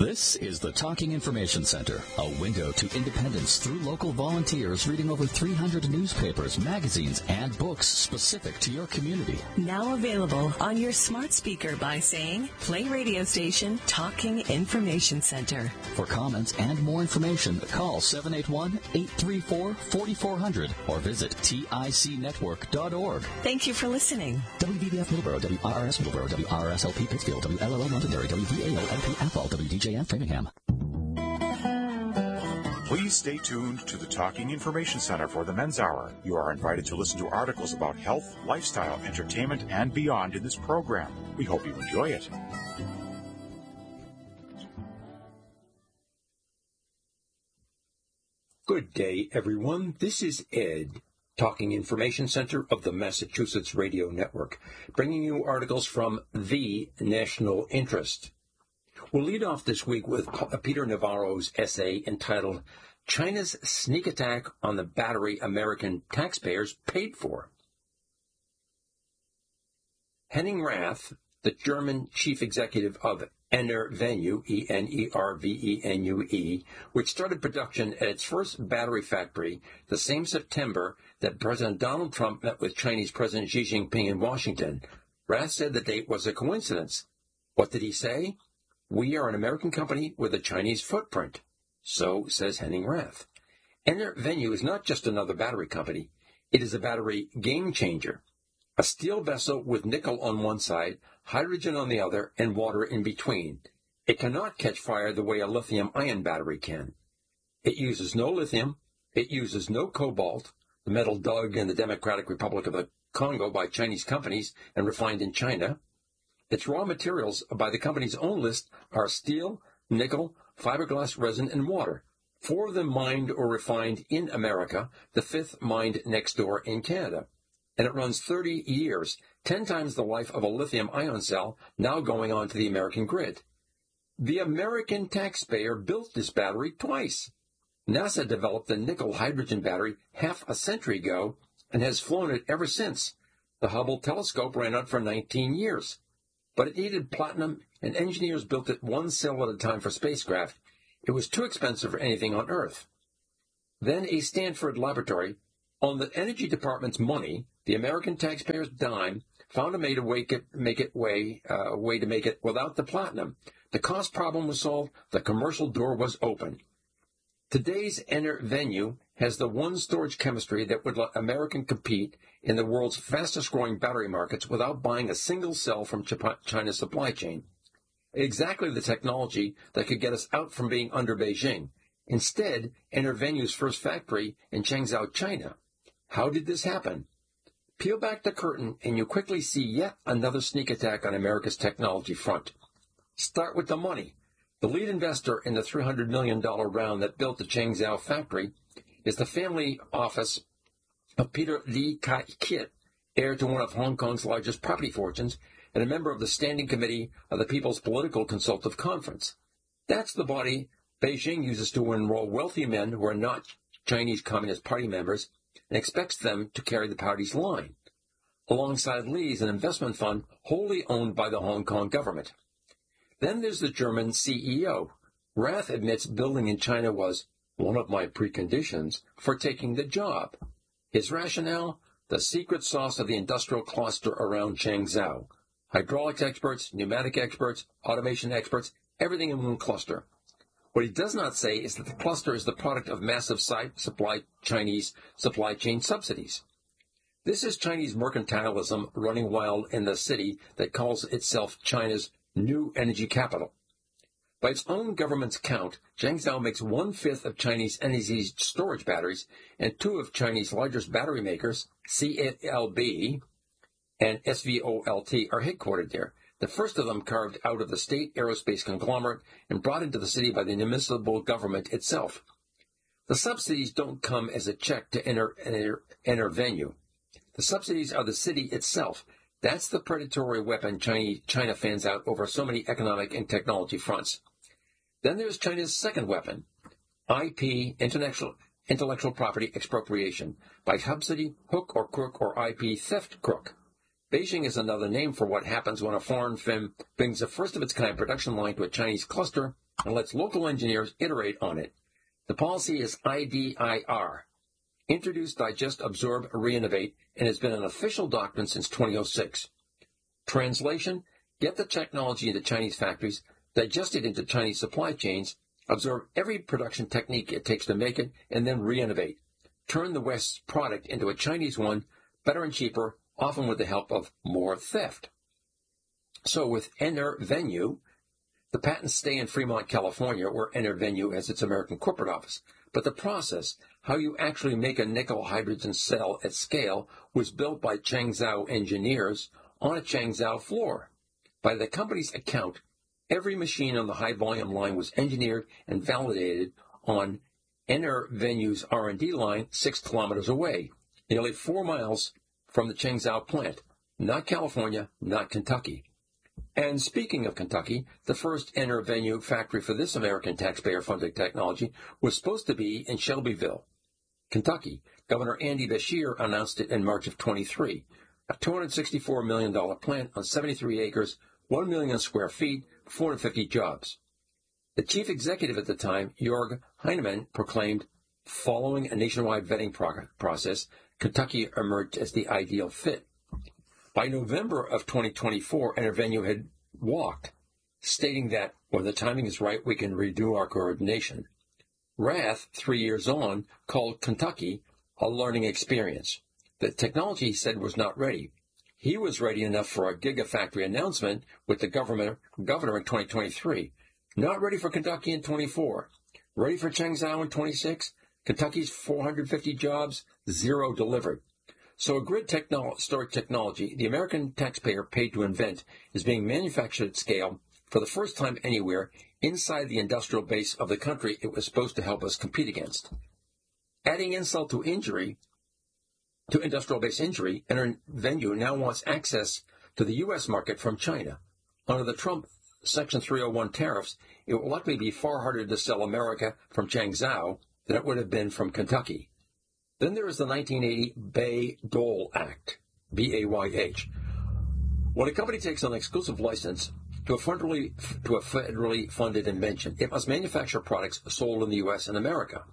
This is the Talking Information Center, a window to independence through local volunteers reading over 300 newspapers, magazines, and books specific to your community. Now available on your smart speaker by saying, play radio station Talking Information Center. For comments and more information, call 781-834-4400 or visit ticnetwork.org. Thank you for listening. WBBF Middleborough, WRRS Middleborough, WRSLP Pittsfield, WLLO Londonderry, WVAO-LP Athol, WDJF Framingham. Please stay tuned to the Talking Information Center for the Men's Hour. You are invited to listen to articles about health, lifestyle, entertainment, and beyond in this program. We hope you enjoy it. Good day, everyone. This is Ed, Talking Information Center of the Massachusetts Radio Network, bringing you articles from The National Interest. We'll lead off this week with Peter Navarro's essay entitled, China's Sneak Attack on the Battery American Taxpayers Paid For. Henning Rath, the German chief executive of Enervenue, E-N-E-R-V-E-N-U-E, which started production at its first battery factory the same September that President Donald Trump met with Chinese President Xi Jinping in Washington. Rath said the date was a coincidence. What did he say? We are an American company with a Chinese footprint. So says Henning Rath. Enervenue is not just another battery company. It is a battery game changer. A steel vessel with nickel on one side, hydrogen on the other, and water in between. It cannot catch fire the way a lithium-ion battery can. It uses no lithium. It uses no cobalt, the metal dug in the Democratic Republic of the Congo by Chinese companies and refined in China. Its raw materials, by the company's own list, are steel, nickel, fiberglass resin, and water. 4 of them mined or refined in America, the 5th mined next door in Canada. And it runs 30 years, 10 times the life of a lithium-ion cell, now going on to the American grid. The American taxpayer built this battery twice. NASA developed the nickel-hydrogen battery half a century ago and has flown it ever since. The Hubble telescope ran out for 19 years. But it needed platinum, and engineers built it one cell at a time for spacecraft. It was too expensive for anything on Earth. Then a Stanford laboratory, on the Energy Department's money, the American taxpayer's dime, found a way to make it without the platinum. The cost problem was solved. The commercial door was open. Today's Enervenue has the one storage chemistry that would let American compete in the world's fastest-growing battery markets without buying a single cell from China's supply chain. Exactly the technology that could get us out from being under Beijing. Instead, Enervenue's first factory in Changzhou, China. How did this happen? Peel back the curtain and you quickly see yet another sneak attack on America's technology front. Start with the money. The lead investor in the $300 million round that built the Changzhou factory is the family office of Peter Lee Kai-kit, heir to one of Hong Kong's largest property fortunes and a member of the Standing Committee of the People's Political Consultative Conference. That's the body Beijing uses to enroll wealthy men who are not Chinese Communist Party members and expects them to carry the party's line. Alongside Lee is an investment fund wholly owned by the Hong Kong government. Then there's the German CEO. Rath admits building in China was one of my preconditions for taking the job. His rationale? The secret sauce of the industrial cluster around Changzhou. Hydraulics experts, pneumatic experts, automation experts, everything in one cluster. What he does not say is that the cluster is the product of massive Chinese supply chain subsidies. This is Chinese mercantilism running wild in the city that calls itself China's new energy capital. By its own government's count, Changzhou makes 1/5 of Chinese energy storage batteries, and 2 of Chinese largest battery makers, CATL and SVOLT, are headquartered there. The first of them carved out of the state aerospace conglomerate and brought into the city by the municipal government itself. The subsidies don't come as a check to Enervenue. The subsidies are the city itself. That's the predatory weapon China fans out over so many economic and technology fronts. Then there's China's second weapon, IP, intellectual property expropriation, by subsidy, hook or crook, or IP theft crook. Beijing is another name for what happens when a foreign firm brings a first-of-its-kind production line to a Chinese cluster and lets local engineers iterate on it. The policy is IDIR, Introduce, Digest, Absorb, Reinnovate, and has been an official document since 2006. Translation, get the technology into Chinese factories, digest it into Chinese supply chains, absorb every production technique it takes to make it, and then reinnovate. Turn the West's product into a Chinese one, better and cheaper, often with the help of more theft. So with Enervenue, the patents stay in Fremont, California, where Enervenue has its American corporate office. But the process, how you actually make a nickel hydrogen cell at scale, was built by Changzhou engineers on a Changzhou floor. By the company's account, every machine on the high-volume line was engineered and validated on Enervenue's R&D line 6 kilometers away, nearly 4 miles from the Changzhou plant. Not California, not Kentucky. And speaking of Kentucky, the first Enervenue factory for this American taxpayer-funded technology was supposed to be in Shelbyville, Kentucky. Governor Andy Beshear announced it in March of 23. A $264 million plant on 73 acres, 1 million square feet, 450 jobs. The chief executive at the time, Jörg Heinemann, proclaimed, following a nationwide vetting process, Kentucky emerged as the ideal fit. By November of 2024, Enervenue had walked, stating that when the timing is right, we can redo our coordination. Rath, 3 years on, called Kentucky a learning experience. The technology, he said, was not ready. He was ready enough for a gigafactory announcement with the governor in 2023. Not ready for Kentucky in 24. Ready for Changzhou in 26. Kentucky's 450 jobs, 0 delivered. So a grid storage technology the American taxpayer paid to invent is being manufactured at scale for the first time anywhere inside the industrial base of the country it was supposed to help us compete against. Adding insult to injury, to industrial base injury, Enervenue now wants access to the U.S. market from China. Under the Trump Section 301 tariffs, it will likely be far harder to sell America from Changzhou than it would have been from Kentucky. Then there is the 1980 Bayh-Dole Act, B-A-Y-H. When a company takes an exclusive license to a federally funded invention, it must manufacture products sold in the U.S. in America,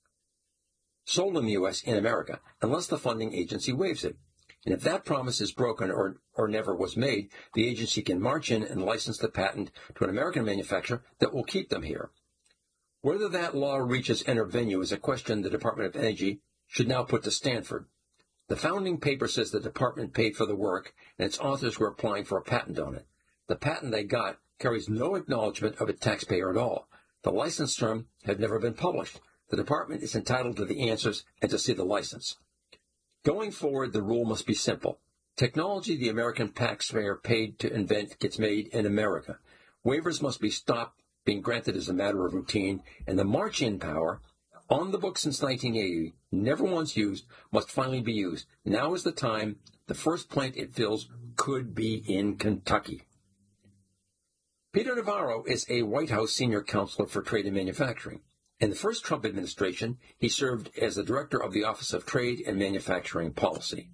unless the funding agency waives it. And if that promise is broken or never was made, the agency can march in and license the patent to an American manufacturer that will keep them here. Whether that law reaches Enervenue is a question the Department of Energy should now put to Stanford. The founding paper says the department paid for the work and its authors were applying for a patent on it. The patent they got carries no acknowledgement of a taxpayer at all. The license term had never been published. The department is entitled to the answers and to see the license. Going forward, the rule must be simple. Technology the American taxpayer paid to invent gets made in America. Waivers must be stopped being granted as a matter of routine, and the march-in power, on the books since 1980, never once used, must finally be used. Now is the time. The first plant it fills could be in Kentucky. Peter Navarro is a White House senior counselor for trade and manufacturing. In the first Trump administration, he served as the director of the Office of Trade and Manufacturing Policy.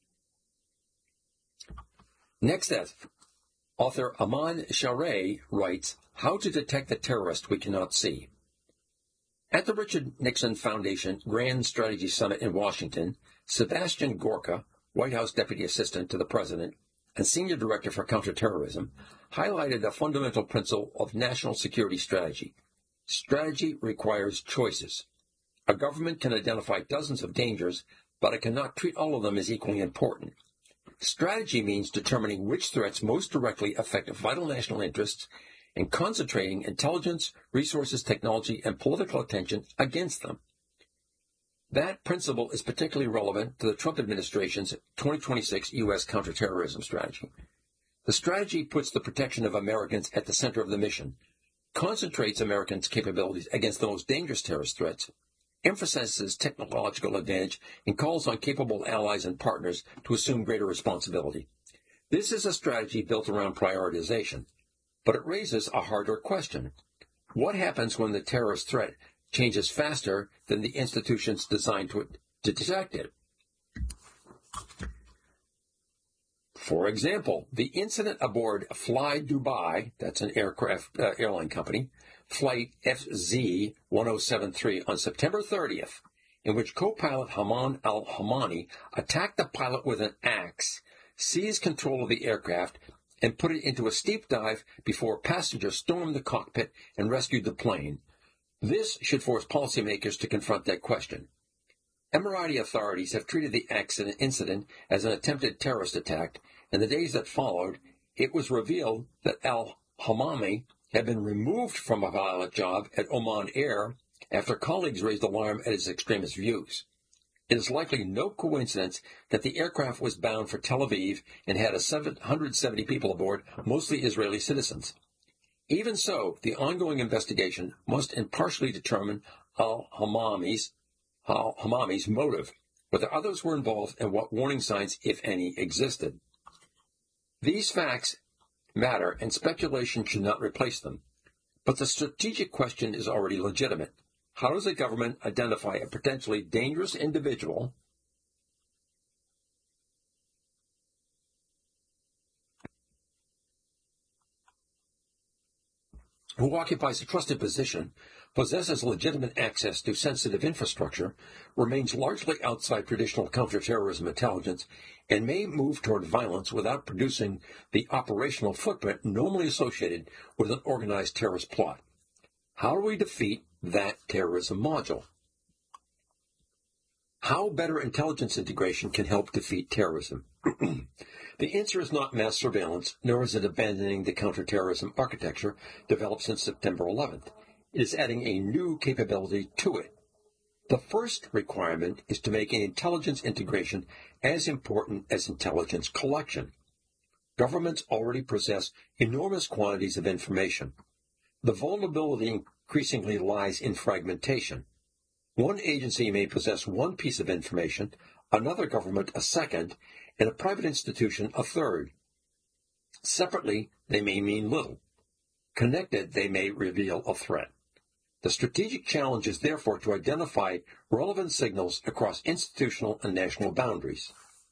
Next up, author Aman Sharay writes, How to Detect the Terrorist We Cannot See. At the Richard Nixon Foundation Grand Strategy Summit in Washington, Sebastian Gorka, White House Deputy Assistant to the President and Senior Director for Counterterrorism, highlighted a fundamental principle of national security strategy. Strategy requires choices. A government can identify dozens of dangers, but it cannot treat all of them as equally important. Strategy means determining which threats most directly affect vital national interests and concentrating intelligence, resources, technology, and political attention against them. That principle is particularly relevant to the Trump administration's 2026 U.S. counterterrorism strategy. The strategy puts the protection of Americans at the center of the mission, concentrates Americans' capabilities against the most dangerous terrorist threats, emphasizes technological advantage, and calls on capable allies and partners to assume greater responsibility. This is a strategy built around prioritization, but it raises a harder question. What happens when the terrorist threat changes faster than the institutions designed to detect it? For example, the incident aboard Fly Dubai, that's an airline company, flight FZ1073 on September 30th, in which co-pilot Haman al-Hamani attacked the pilot with an axe, seized control of the aircraft, and put it into a steep dive before passengers stormed the cockpit and rescued the plane. This should force policymakers to confront that question. Emirati authorities have treated the incident as an attempted terrorist attack. In the days that followed, it was revealed that al-Hamami had been removed from a pilot job at Oman Air after colleagues raised alarm at his extremist views. It is likely no coincidence that the aircraft was bound for Tel Aviv and had 770 people aboard, mostly Israeli citizens. Even so, the ongoing investigation must impartially determine al-Hamami's motive, whether others were involved, and what warning signs, if any, existed. These facts matter, and speculation should not replace them. But the strategic question is already legitimate. How does a government identify a potentially dangerous individual who occupies a trusted position, possesses legitimate access to sensitive infrastructure, remains largely outside traditional counterterrorism intelligence, and may move toward violence without producing the operational footprint normally associated with an organized terrorist plot? How do we defeat that terrorism module? How better intelligence integration can help defeat terrorism? The answer is not mass surveillance, nor is it abandoning the counterterrorism architecture developed since September 11th. It is adding a new capability to it. The first requirement is to make intelligence integration as important as intelligence collection. Governments already possess enormous quantities of information. The vulnerability increasingly lies in fragmentation. One agency may possess one piece of information, another government a second, and a private institution a third. Separately, they may mean little. Connected, they may reveal a threat. The strategic challenge is therefore to identify relevant signals across institutional and national boundaries.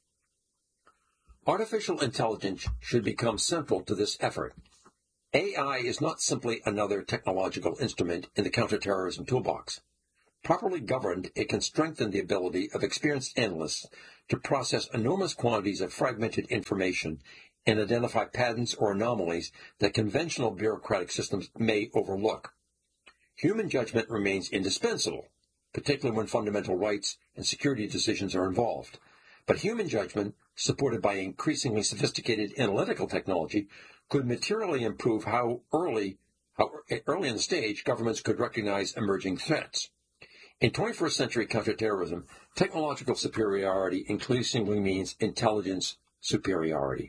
Artificial intelligence should become central to this effort. AI is not simply another technological instrument in the counterterrorism toolbox. Properly governed, it can strengthen the ability of experienced analysts to process enormous quantities of fragmented information and identify patterns or anomalies that conventional bureaucratic systems may overlook. Human judgment remains indispensable, particularly when fundamental rights and security decisions are involved. But human judgment, supported by increasingly sophisticated analytical technology, could materially improve how early in the stage governments could recognize emerging threats. In 21st century counterterrorism, technological superiority increasingly means intelligence superiority.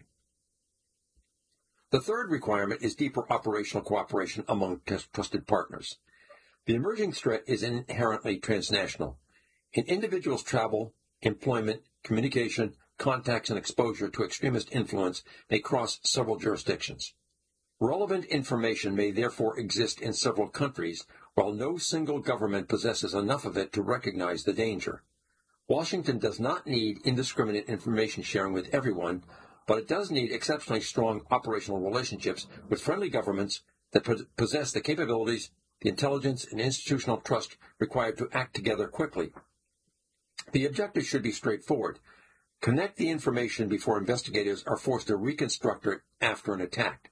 The third requirement is deeper operational cooperation among trusted partners. The emerging threat is inherently transnational. An individual's travel, employment, communication, contacts, and exposure to extremist influence may cross several jurisdictions. Relevant information may therefore exist in several countries, while no single government possesses enough of it to recognize the danger. Washington does not need indiscriminate information sharing with everyone, but it does need exceptionally strong operational relationships with friendly governments that possess the capabilities, the intelligence, and institutional trust required to act together quickly. The objective should be straightforward. Connect the information before investigators are forced to reconstruct it after an attack.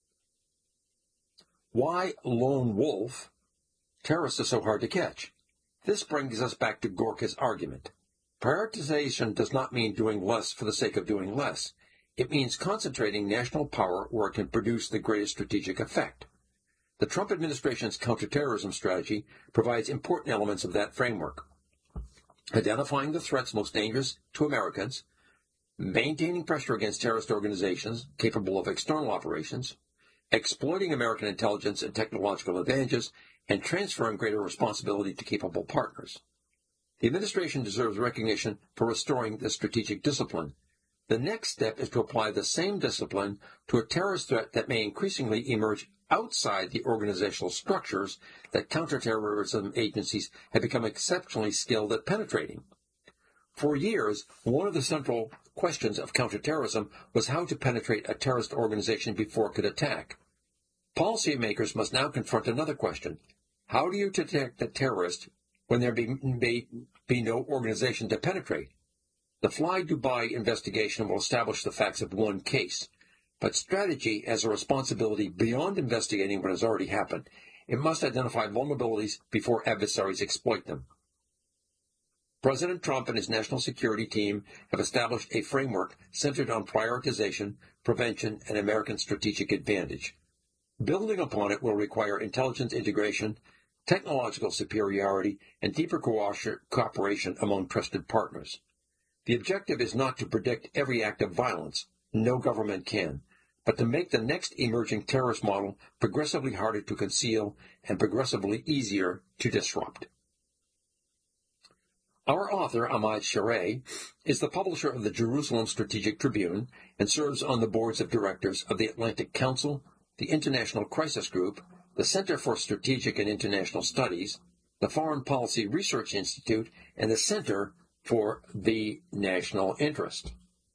Why lone wolf? Terrorists are so hard to catch. This brings us back to Gorka's argument. Prioritization does not mean doing less for the sake of doing less. It means concentrating national power where it can produce the greatest strategic effect. The Trump administration's counterterrorism strategy provides important elements of that framework. Identifying the threats most dangerous to Americans, maintaining pressure against terrorist organizations capable of external operations, exploiting American intelligence and technological advantages, and transferring greater responsibility to capable partners. The administration deserves recognition for restoring this strategic discipline. The next step is to apply the same discipline to a terrorist threat that may increasingly emerge outside the organizational structures that counterterrorism agencies have become exceptionally skilled at penetrating. For years, one of the central questions of counterterrorism was how to penetrate a terrorist organization before it could attack. Policymakers must now confront another question. How do you detect a terrorist when there may be no organization to penetrate? The Fly Dubai investigation will establish the facts of one case, but strategy has a responsibility beyond investigating what has already happened. It must identify vulnerabilities before adversaries exploit them. President Trump and his national security team have established a framework centered on prioritization, prevention, and American strategic advantage. Building upon it will require intelligence integration, technological superiority, and deeper cooperation among trusted partners. The objective is not to predict every act of violence. No government can. But to make the next emerging terrorist model progressively harder to conceal and progressively easier to disrupt. Our author, Ahmad Shareh, is the publisher of the Jerusalem Strategic Tribune and serves on the boards of directors of the Atlantic Council, the International Crisis Group, the Center for Strategic and International Studies, the Foreign Policy Research Institute, and the Center for the National Interest.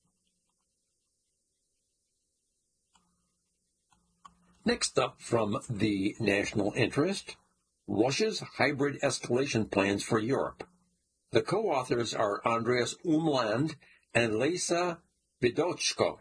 Next up from the national interest, Russia's hybrid escalation plans for Europe. The co-authors are Andreas Umland and Lisa Vidochko.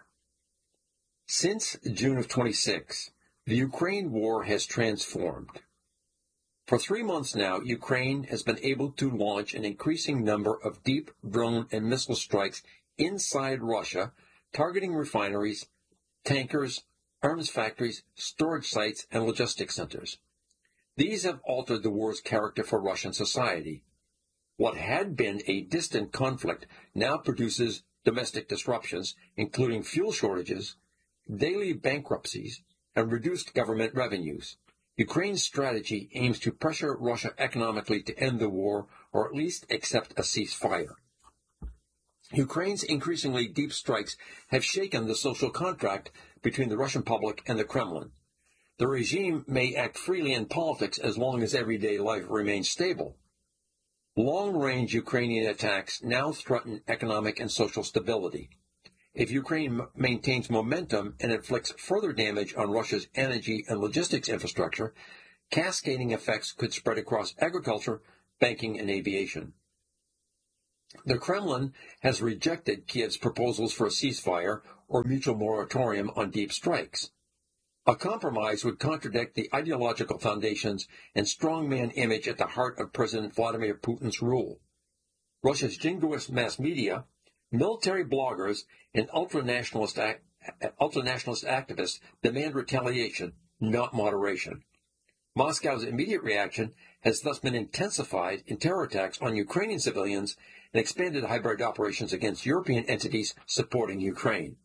Since June of 26, the Ukraine war has transformed. For 3 months now, Ukraine has been able to launch an increasing number of deep drone and missile strikes inside Russia, targeting refineries, tankers, arms factories, storage sites, and logistics centers. These have altered the war's character for Russian society. What had been a distant conflict now produces domestic disruptions, including fuel shortages, daily bankruptcies, and reduced government revenues. Ukraine's strategy aims to pressure Russia economically to end the war, or at least accept a ceasefire. Ukraine's increasingly deep strikes have shaken the social contract between the Russian public and the Kremlin. The regime may act freely in politics as long as everyday life remains stable. Long-range Ukrainian attacks now threaten economic and social stability. If Ukraine maintains momentum and inflicts further damage on Russia's energy and logistics infrastructure, cascading effects could spread across agriculture, banking, and aviation. The Kremlin has rejected Kiev's proposals for a ceasefire or mutual moratorium on deep strikes. A compromise would contradict the ideological foundations and strongman image at the heart of President Vladimir Putin's rule. Russia's jingoist mass media, military bloggers, and ultranationalist activists demand retaliation, not moderation. Moscow's immediate reaction has thus been intensified in terror attacks on Ukrainian civilians and expanded hybrid operations against European entities supporting Ukraine.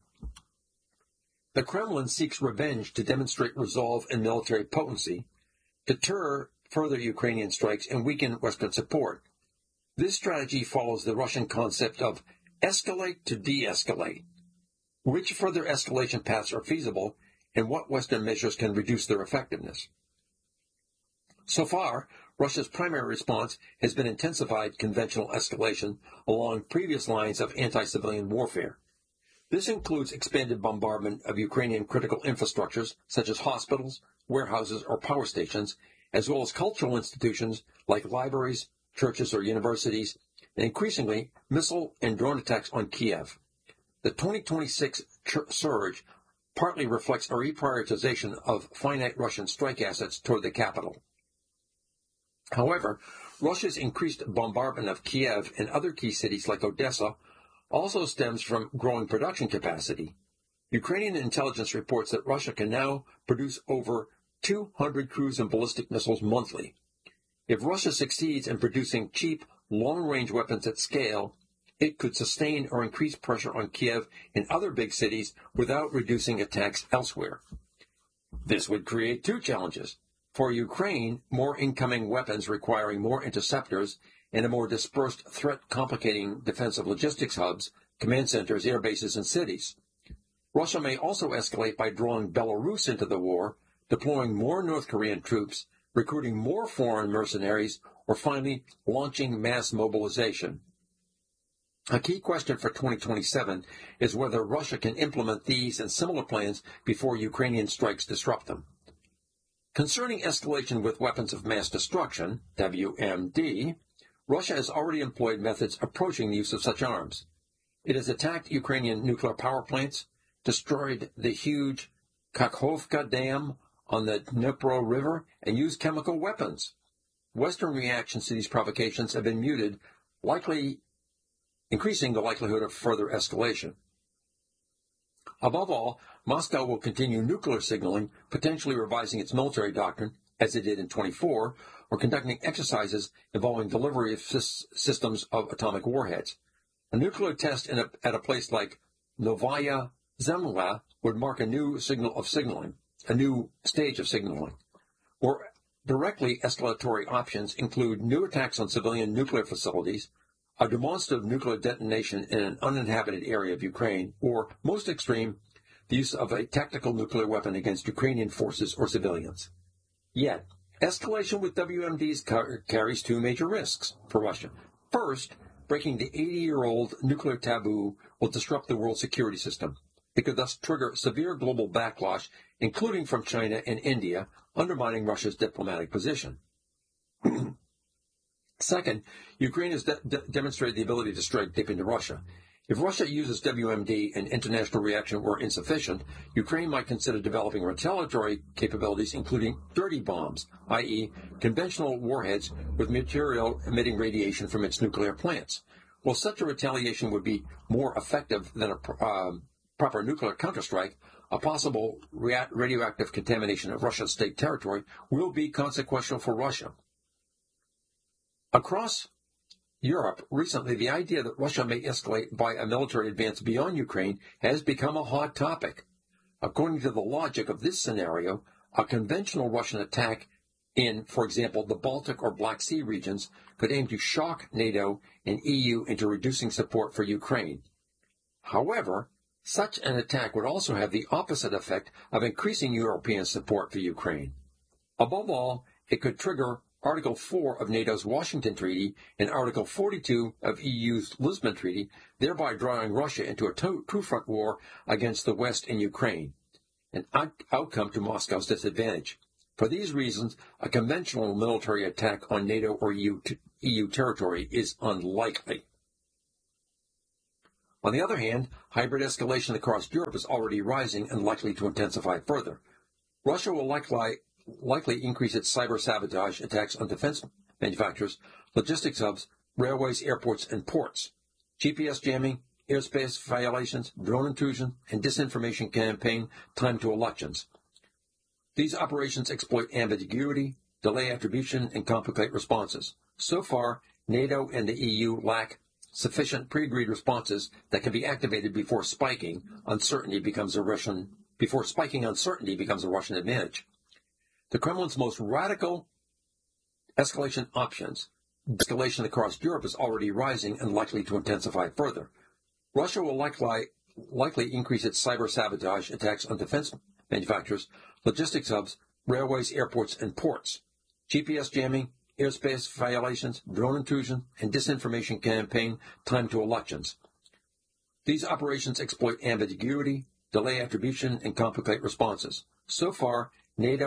The Kremlin seeks revenge to demonstrate resolve and military potency, deter further Ukrainian strikes, and weaken Western support. This strategy follows the Russian concept of escalate to de-escalate. Which further escalation paths are feasible, and what Western measures can reduce their effectiveness? So far, Russia's primary response has been intensified conventional escalation along previous lines of anti-civilian warfare. This includes expanded bombardment of Ukrainian critical infrastructures, such as hospitals, warehouses, or power stations, as well as cultural institutions like libraries, churches, or universities, and increasingly missile and drone attacks on Kiev. The 2026 surge partly reflects a reprioritization of finite Russian strike assets toward the capital. However, Russia's increased bombardment of Kiev and other key cities like Odessa also stems from growing production capacity. Ukrainian intelligence reports that Russia can now produce over 200 cruise and ballistic missiles monthly. If Russia succeeds in producing cheap, long-range weapons at scale, it could sustain or increase pressure on Kiev and other big cities without reducing attacks elsewhere. This would create two challenges. For Ukraine, more incoming weapons requiring more interceptors and a more dispersed threat complicating defensive logistics hubs, command centers, air bases, and cities. Russia may also escalate by drawing Belarus into the war, deploying more North Korean troops, recruiting more foreign mercenaries, or finally launching mass mobilization. A key question for 2027 is whether Russia can implement these and similar plans before Ukrainian strikes disrupt them. Concerning escalation with weapons of mass destruction, WMD, Russia has already employed methods approaching the use of such arms. It has attacked Ukrainian nuclear power plants, destroyed the huge Kakhovka Dam on the Dnipro River, and used chemical weapons. Western reactions to these provocations have been muted, likely increasing the likelihood of further escalation. Above all, Moscow will continue nuclear signaling, potentially revising its military doctrine, as it did in 24, or conducting exercises involving delivery of systems of atomic warheads. A nuclear test at a place like Novaya Zemlya would mark a new a new stage of signaling. Or directly escalatory options include new attacks on civilian nuclear facilities, a demonstrative nuclear detonation in an uninhabited area of Ukraine, or, most extreme, the use of a tactical nuclear weapon against Ukrainian forces or civilians. Yet, escalation with WMDs carries two major risks for Russia. First, breaking the 80-year-old nuclear taboo will disrupt the world security system. It could thus trigger severe global backlash, including from China and India, undermining Russia's diplomatic position. Second, Ukraine has demonstrated the ability to strike deep into Russia. If Russia uses WMD and international reaction were insufficient, Ukraine might consider developing retaliatory capabilities, including dirty bombs, i.e., conventional warheads with material emitting radiation from its nuclear plants. While such a retaliation would be more effective than a proper nuclear counterstrike, a possible radioactive contamination of Russia's state territory will be consequential for Russia. Across Europe, recently, the idea that Russia may escalate by a military advance beyond Ukraine has become a hot topic. According to the logic of this scenario, a conventional Russian attack in, for example, the Baltic or Black Sea regions could aim to shock NATO and EU into reducing support for Ukraine. However, such an attack would also have the opposite effect of increasing European support for Ukraine. Above all, it could trigger Article 4 of NATO's Washington Treaty and Article 42 of EU's Lisbon Treaty, thereby drawing Russia into a two-front war against the West and Ukraine, an outcome to Moscow's disadvantage. For these reasons, a conventional military attack on NATO or EU territory is unlikely. On the other hand, hybrid escalation across Europe is already rising and likely to intensify further. Russia will likely increase its cyber sabotage attacks on defense manufacturers, logistics hubs, railways, airports, and ports. GPS jamming, airspace violations, drone intrusion, and disinformation campaign timed to elections. These operations exploit ambiguity, delay attribution, and complicate responses. So far, NATO and the EU lack sufficient pre-agreed responses that can be activated before spiking uncertainty becomes a Russian advantage. The Kremlin's most radical escalation options, escalation across Europe, is already rising and likely to intensify further. Russia will likely increase its cyber sabotage attacks on defense manufacturers, logistics hubs, railways, airports, and ports. GPS jamming, airspace violations, drone intrusion, and disinformation campaign timed to elections. These operations exploit ambiguity, delay attribution, and complicate responses. So far, NATO